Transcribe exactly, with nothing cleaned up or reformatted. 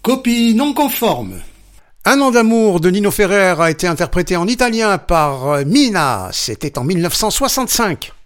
Copie non conforme. Un an d'amour de Nino Ferrer a été interprété en italien par Mina, c'était en mille neuf cent soixante-cinq.